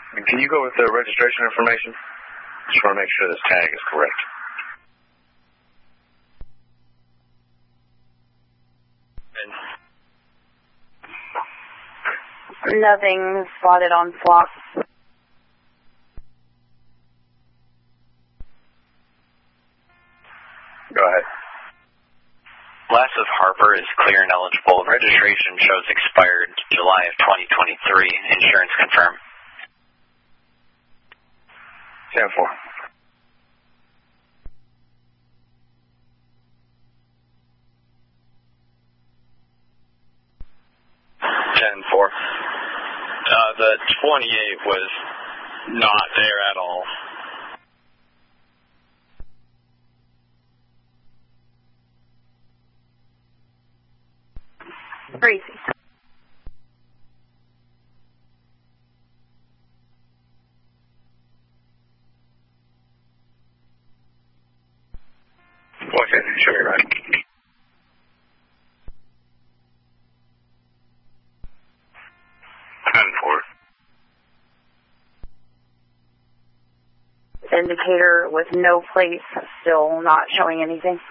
Can you go with the registration information? Just want to make sure this tag is correct. Nothing spotted on flock. Go ahead. Class of Harper is clear and eligible. Registration shows expired July of 2023. Insurance confirmed. 10-4. The 28 was not there at all. Crazy. Okay, show me right. Indicator with no place, still not showing anything.